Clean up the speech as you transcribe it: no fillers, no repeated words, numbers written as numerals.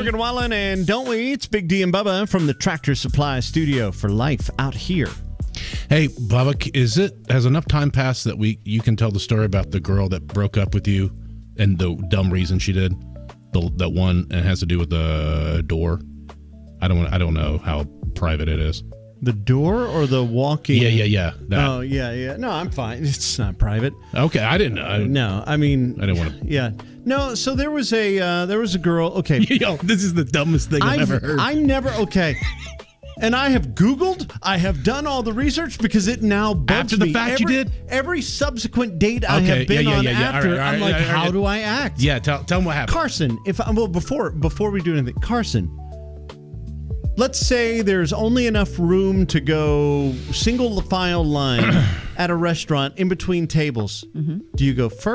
Morgan Wallen and Don't We? It's Big D and Bubba from the Tractor Supply Studio for life out here. Hey, Bubba, has enough time passed that you can tell the story about the girl that broke up with you and the dumb reason she did? That one, and it has to do with the door. I don't know how private it is. The door or the walking? Yeah. That. Oh, yeah. No, I'm fine. It's not private. Okay, I didn't know. No, I mean, I didn't want to. Yeah. No, so there was a girl. Okay. Yo, this is the dumbest thing I've ever heard. Okay. And I have Googled, I have done all the research because it now bugs After the me. fact you did? Every subsequent date I have been on after, all right, I'm like, how do I act? Yeah, tell them what happened. Carson, before we do anything, Carson, let's say there's only enough room to go single file line at a restaurant in between tables. Mm-hmm. Do you go first?